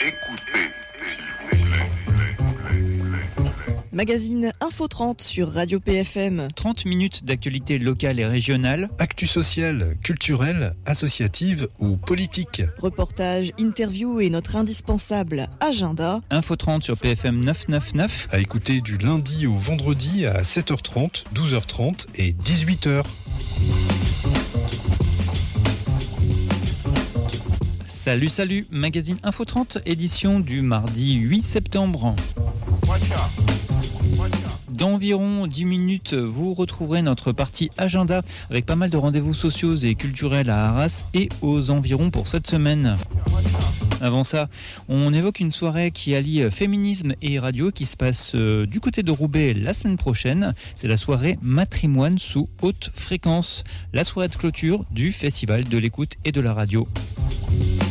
Écoutez, s'il vous plaît. Magazine Info 30 sur Radio PFM. 30 minutes d'actualité locale et régionale. Actu sociale, culturelle, associative ou politique. Reportages, interviews et notre indispensable agenda. Info 30 sur PFM 999. À écouter du lundi au vendredi à 7h30, 12h30 et 18h. Salut, Magazine Info 30, édition du mardi 8 septembre. Dans environ 10 minutes, vous retrouverez notre partie agenda avec pas mal de rendez-vous sociaux et culturels à Arras et aux environs pour cette semaine. Avant ça, on évoque une soirée qui allie féminisme et radio qui se passe du côté de Roubaix la semaine prochaine. C'est la soirée Matrimoine sous haute fréquence, la soirée de clôture du Festival de l'écoute et de la radio.